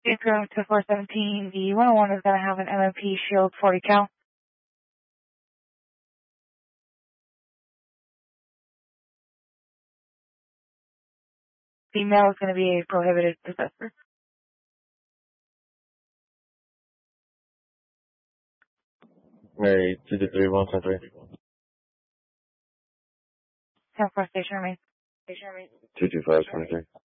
Room to 417, the 101 is going to have an MMP Shield 40 cal. Female is going to be a prohibited possessor. Mary, 223, 123. 10-4 station remains. 225, 23.